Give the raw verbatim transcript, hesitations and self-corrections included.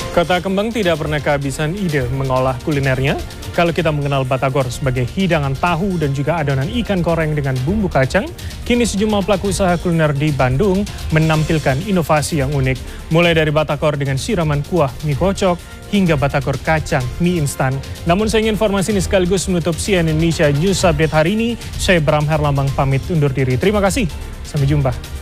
Kota Kembang tidak pernah kehabisan ide mengolah kulinernya. Kalau kita mengenal batagor sebagai hidangan tahu dan juga adonan ikan goreng dengan bumbu kacang, kini sejumlah pelaku usaha kuliner di Bandung menampilkan inovasi yang unik. Mulai dari batagor dengan siraman kuah mie kocok, hingga batagor kacang mie instan. Namun saya ingin informasi ini sekaligus menutup C N N Indonesia News Update hari ini. Saya Bram Herlambang pamit undur diri. Terima kasih, sampai jumpa.